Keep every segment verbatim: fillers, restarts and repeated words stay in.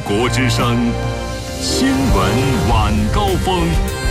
国之声新闻晚高峰。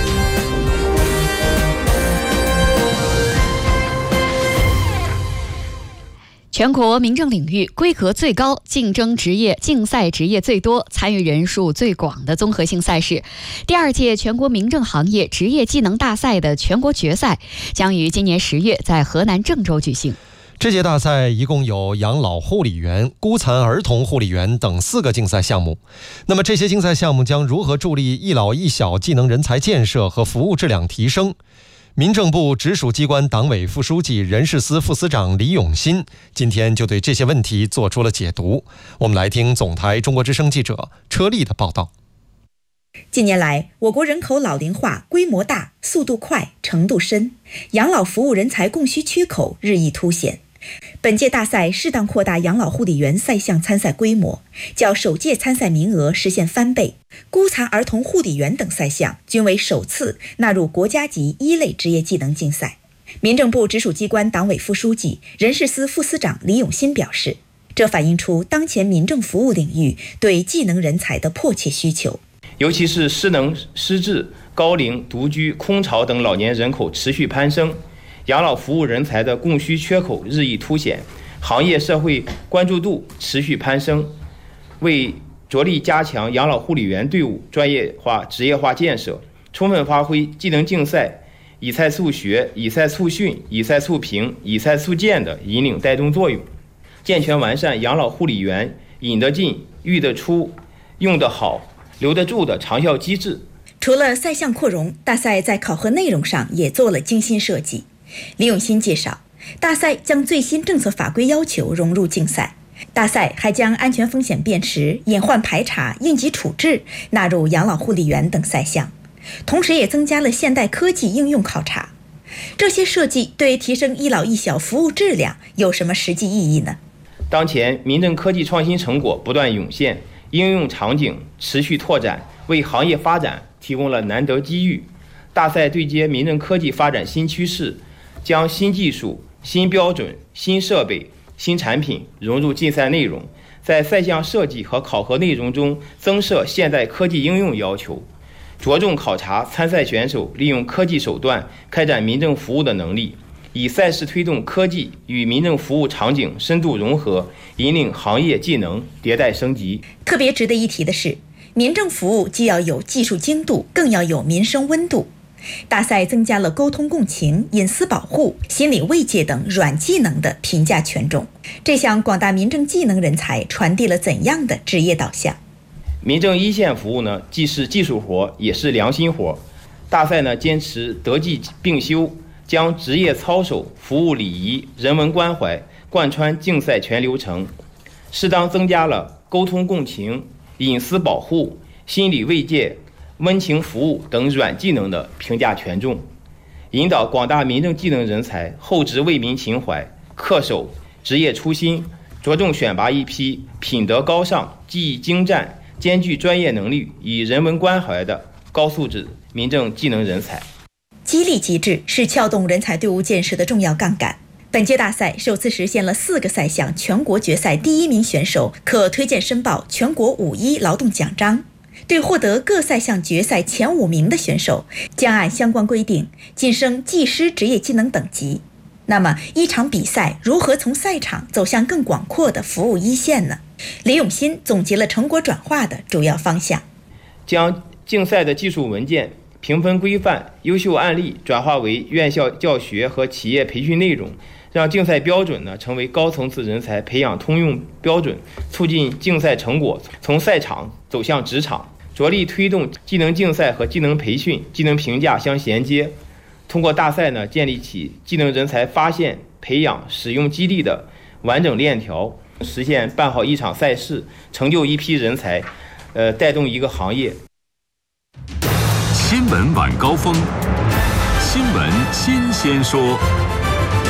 全国民政领域规格最高、竞争职业、竞赛职业最多、参与人数最广的综合性赛事——第二届全国民政行业职业技能大赛的全国决赛，将于今年十月在河南郑州举行。 这届大赛一共有养老护理员、孤残儿童护理员等四个竞赛项目。那么这些竞赛项目将如何助力一老一小技能人才建设和服务质量提升？民政部直属机关党委副书记、人事司副司长李永新今天就对这些问题做出了解读。我们来听总台中国之声记者车丽的报道。 近年来，我国人口老龄化规模大、速度快、程度深，养老服务人才供需缺口日益凸显。本届大赛适当扩大养老护理员赛项参赛规模，较首届参赛名额实现翻倍。孤残儿童护理员等赛项均为首次纳入国家级一类职业技能竞赛。民政部直属机关党委副书记、人事司副司长李永新表示，这反映出当前民政服务领域对技能人才的迫切需求。 尤其是失能、失智、高龄、独居、空巢等老年人口持续攀升，养老服务人才的供需缺口日益凸显，行业社会关注度持续攀升。为着力加强养老护理员队伍专业化、职业化建设，充分发挥技能竞赛以赛促学、以赛促训、以赛促评、以赛促建的引领带动作用，健全完善养老护理员引得进、育得出、用得好、留得住的长效机制。 除了赛项扩容，大赛在考核内容上也做了精心设计。李永新介绍，大赛将最新政策法规要求融入竞赛，大赛还将安全风险辨识、隐患排查、应急处置纳入养老护理员等赛项，同时也增加了现代科技应用考察。这些设计对提升一老一小服务质量有什么实际意义呢？ 当前民政科技创新成果不断涌现，应用场景持续拓展，为行业发展提供了难得机遇。大赛对接民政科技发展新趋势，将新技术、新标准、新设备、新产品融入竞赛内容，在赛项设计和考核内容中增设现代科技应用要求，着重考察参赛选手利用科技手段开展民政服务的能力，以赛事推动科技与民政服务场景深度融合，引领行业技能迭代升级。 特别值得一提的是，民政服务既要有技术精度，更要有民生温度。大赛增加了沟通共情、隐私保护、心理慰藉等软技能的评价权重，这向广大民政技能人才传递了怎样的职业导向？ 民政一线服务呢，既是技术活，也是良心活。大赛呢，坚持德技并修，将职业操守、服务礼仪、人文关怀贯穿竞赛全流程，适当增加了沟通共情、隐私保护、心理慰藉、温情服务等软技能的评价权重，引导广大民政技能人才厚植为民情怀，恪守职业初心，着重选拔一批品德高尚、技艺精湛、兼具专业能力与人文关怀的高素质民政技能人才。 激励机制是撬动人才队伍建设的重要杠杆。本届大赛首次实现了四个赛项全国决赛第一名选手可推荐申报全国五一劳动奖章。对获得各赛项决赛前五名的选手，将按相关规定晋升技师职业技能等级。那么，一场比赛如何从赛场走向更广阔的服务一线呢？李永新总结了成果转化的主要方向， 将竞赛的技术文件、评分规范、优秀案例转化为院校教学和企业培训内容，让竞赛标准呢成为高层次人才培养通用标准，促进竞赛成果从赛场走向职场。着力推动技能竞赛和技能培训、技能评价相衔接，通过大赛呢，建立起技能人才发现、培养、使用基地的完整链条，实现办好一场赛事，成就一批人才，呃，带动一个行业。 新闻晚高峰，新闻新鲜说。